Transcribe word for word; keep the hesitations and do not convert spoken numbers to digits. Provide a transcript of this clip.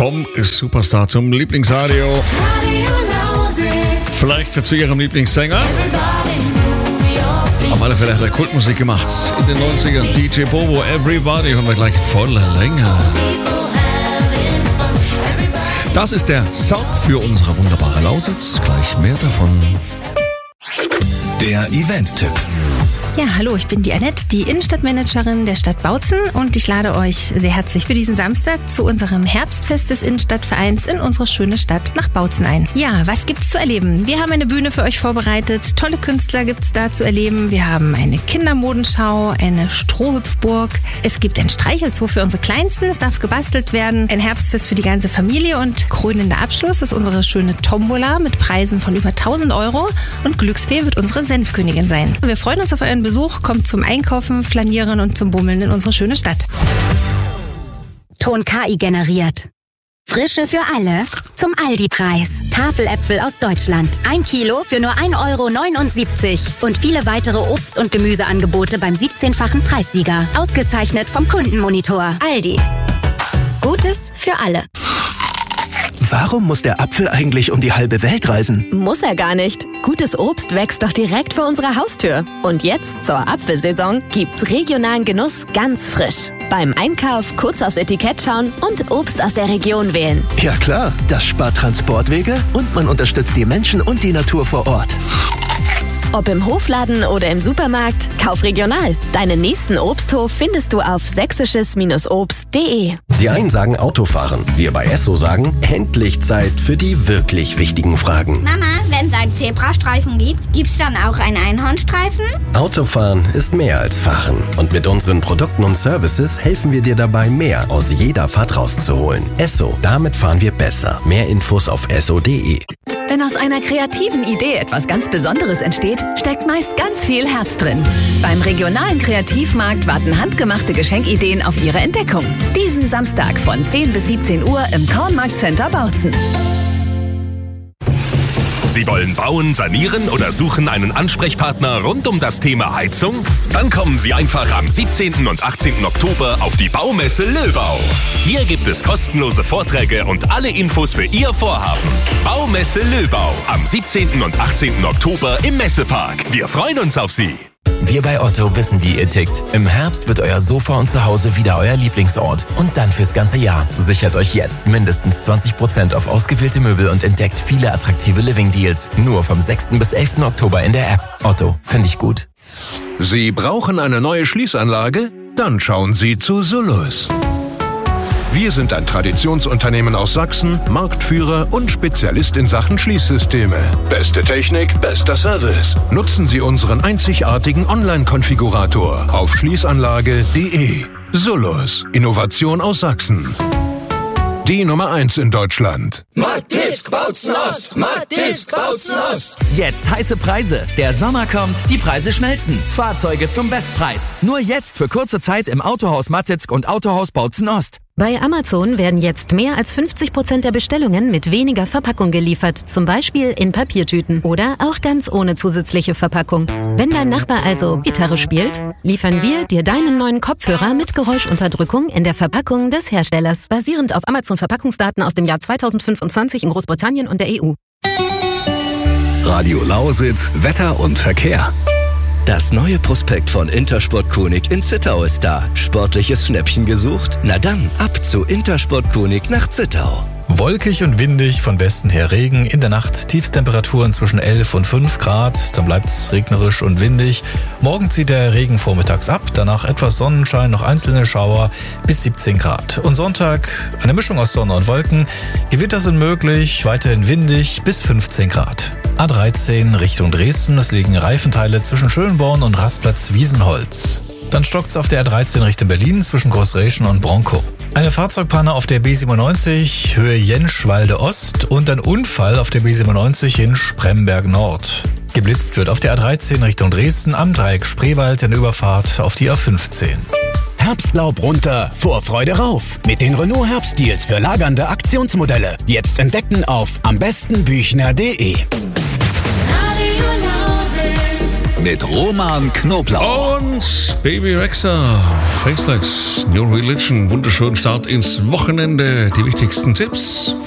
Vom Superstar zum Lieblingsradio. Vielleicht zu ihrem Lieblingssänger. Auf alle Fälle hat er Kultmusik gemacht. In den neunzigern D J Bobo, Everybody, hören wir gleich volle Länge. Das ist der Sound für unsere wunderbare Lausitz. Gleich mehr davon. Der Event-Tipp. Ja, hallo, ich bin die Annette, die Innenstadtmanagerin der Stadt Bautzen und ich lade euch sehr herzlich für diesen Samstag zu unserem Herbstfest des Innenstadtvereins in unsere schöne Stadt nach Bautzen ein. Ja, was gibt's zu erleben? Wir haben eine Bühne für euch vorbereitet, tolle Künstler gibt's da zu erleben. Wir haben eine Kindermodenschau, eine Strohhüpfburg. Es gibt ein Streichelzoo für unsere Kleinsten, es darf gebastelt werden, ein Herbstfest für die ganze Familie und krönender Abschluss ist unsere schöne Tombola mit Preisen von über tausend Euro und Glücksfee wird unsere Senfkönigin sein. Wir freuen uns auf euren Besuch, kommt zum Einkaufen, Flanieren und zum Bummeln in unsere schöne Stadt. Ton K I generiert. Frische für alle zum Aldi-Preis. Tafeläpfel aus Deutschland. Ein Kilo für nur ein Euro neunundsiebzig. Und viele weitere Obst- und Gemüseangebote beim siebzehnfachen Preissieger. Ausgezeichnet vom Kundenmonitor. Aldi. Gutes für alle. Warum muss der Apfel eigentlich um die halbe Welt reisen? Muss er gar nicht. Gutes Obst wächst doch direkt vor unserer Haustür. Und jetzt zur Apfelsaison gibt's regionalen Genuss ganz frisch. Beim Einkauf kurz aufs Etikett schauen und Obst aus der Region wählen. Ja klar, das spart Transportwege und man unterstützt die Menschen und die Natur vor Ort. Ob im Hofladen oder im Supermarkt, kauf regional. Deinen nächsten Obsthof findest du auf sächsisches Obst punkt de. Die einen sagen Autofahren. Wir bei Esso sagen, endlich Zeit für die wirklich wichtigen Fragen. Mama, wenn es einen Zebrastreifen gibt, gibt's dann auch einen Einhornstreifen? Autofahren ist mehr als Fahren. Und mit unseren Produkten und Services helfen wir dir dabei, mehr aus jeder Fahrt rauszuholen. Esso, damit fahren wir besser. Mehr Infos auf esso punkt de. Wenn aus einer kreativen Idee etwas ganz Besonderes entsteht, steckt meist ganz viel Herz drin. Beim regionalen Kreativmarkt warten handgemachte Geschenkideen auf ihre Entdeckung. Diesen Samstag von zehn bis siebzehn Uhr im Kornmarkt-Center Bautzen. Sie wollen bauen, sanieren oder suchen einen Ansprechpartner rund um das Thema Heizung? Dann kommen Sie einfach am siebzehnten und achtzehnten Oktober auf die Baumesse Löbau. Hier gibt es kostenlose Vorträge und alle Infos für Ihr Vorhaben. Baumesse Löbau am siebzehnten und achtzehnten Oktober im Messepark. Wir freuen uns auf Sie. Wir bei Otto wissen, wie ihr tickt. Im Herbst wird euer Sofa und Zuhause wieder euer Lieblingsort. Und dann fürs ganze Jahr. Sichert euch jetzt mindestens zwanzig Prozent auf ausgewählte Möbel und entdeckt viele attraktive Living-Deals. Nur vom sechsten bis elften Oktober in der App. Otto, finde ich gut. Sie brauchen eine neue Schließanlage? Dann schauen Sie zu Solus. Wir sind ein Traditionsunternehmen aus Sachsen, Marktführer und Spezialist in Sachen Schließsysteme. Beste Technik, bester Service. Nutzen Sie unseren einzigartigen Online-Konfigurator auf schließanlage punkt de. Solus, Innovation aus Sachsen. Die Nummer eins in Deutschland. Mattisk Bautzen Ost! Mattisk Bautzen Ost! Jetzt heiße Preise. Der Sommer kommt, die Preise schmelzen. Fahrzeuge zum Bestpreis. Nur jetzt für kurze Zeit im Autohaus Mattitzk und Autohaus Bautzen Ost. Bei Amazon werden jetzt mehr als fünfzig Prozent der Bestellungen mit weniger Verpackung geliefert, zum Beispiel in Papiertüten oder auch ganz ohne zusätzliche Verpackung. Wenn dein Nachbar also Gitarre spielt, liefern wir dir deinen neuen Kopfhörer mit Geräuschunterdrückung in der Verpackung des Herstellers, basierend auf Amazon-Verpackungsdaten aus dem Jahr zweitausendfünfundzwanzig in Großbritannien und der E U. Radio Lausitz, Wetter und Verkehr. Das neue Prospekt von Intersport Konig in Zittau ist da. Sportliches Schnäppchen gesucht? Na dann, ab zu Intersport Konig nach Zittau. Wolkig und windig, von Westen her Regen. In der Nacht Tiefstemperaturen zwischen elf und fünf Grad. Dann bleibt es regnerisch und windig. Morgen zieht der Regen vormittags ab. Danach etwas Sonnenschein, noch einzelne Schauer bis siebzehn Grad. Und Sonntag eine Mischung aus Sonne und Wolken. Gewitter sind möglich, weiterhin windig bis fünfzehn Grad. A dreizehn Richtung Dresden. Es liegen Reifenteile zwischen Schönborn und Rastplatz Wiesenholz. Dann stockt's auf der A dreizehn Richtung Berlin zwischen Großräschen und Bronkow. Eine Fahrzeugpanne auf der B siebenundneunzig Höhe Jenschwalde Ost und ein Unfall auf der B siebenundneunzig in Spremberg Nord. Geblitzt wird auf der A dreizehn Richtung Dresden am Dreieck Spreewald in Überfahrt auf die A fünfzehn. Herbstlaub runter, Vorfreude rauf. Mit den Renault Herbstdeals für lagernde Aktionsmodelle. Jetzt entdecken auf am besten büchner punkt de. mit Roman Knoblauch. Und Baby Rexha, Faceless, New Religion, wunderschönen Start ins Wochenende. Die wichtigsten Tipps